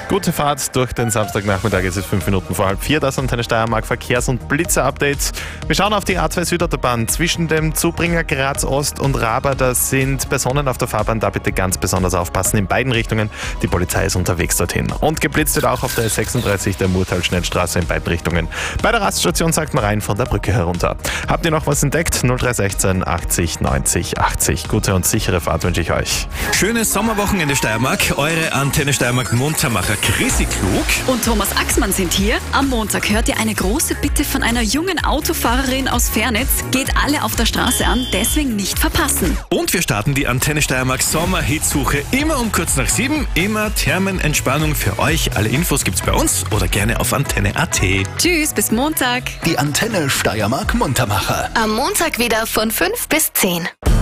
Gute Fahrt durch den Samstagnachmittag. Es ist 5 Minuten vor 3:30. Das Antenne Steiermark Verkehrs- und Blitzer-Updates. Wir schauen auf die A2 Südautobahn zwischen dem Zubringer Graz Ost und Raba. Da sind Personen auf der Fahrbahn. Da bitte ganz besonders aufpassen in beiden Richtungen. Die Polizei ist unterwegs dorthin. Und geblitzt wird auch auf der S36 der Murtal-Schnellstraße in beiden Richtungen. Bei der Raststation St. Marien von der Brücke herunter. Habt ihr noch was entdeckt? 0316 80 90 80. Gute und sichere Fahrt wünsche ich euch. Schönes Sommerwochenende Steiermark. Eure Antenne Steiermark Muntermacher Chrissy Klug und Thomas Axmann sind hier. Am Montag hört ihr eine große Bitte von einer jungen Autofahrerin aus Fernitz. Geht alle auf der Straße an, deswegen nicht verpassen. Und wir starten die Antenne Steiermark Sommerhitsuche immer um kurz nach 7. Immer Thermenentspannung für euch. Alle Infos gibt's bei uns oder gerne auf Antenne.at. Tschüss, bis Montag. Die Antenne Steiermark Muntermacher. Am Montag wieder von 5 bis 10.